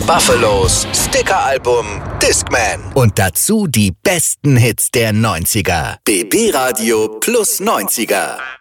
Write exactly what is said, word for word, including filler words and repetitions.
Buffalos Sticker-Album Discman. Und dazu die besten Hits der neunziger. B B Radio plus neunziger.